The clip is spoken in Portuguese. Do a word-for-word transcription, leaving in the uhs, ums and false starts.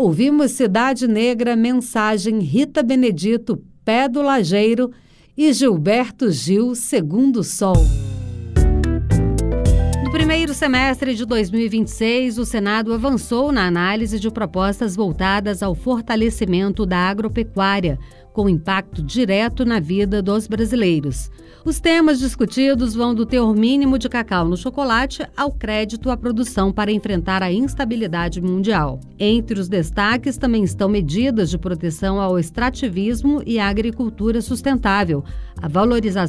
Ouvimos Cidade Negra, Mensagem, Rita Benedito, Pé do Lajeiro e Gilberto Gil, Segundo Sol. No primeiro semestre de dois mil e vinte e seis, o Senado avançou na análise de propostas voltadas ao fortalecimento da agropecuária, com impacto direto na vida dos brasileiros. Os temas discutidos vão do teor mínimo de cacau no chocolate ao crédito à produção para enfrentar a instabilidade mundial. Entre os destaques também estão medidas de proteção ao extrativismo e à agricultura sustentável, a valorização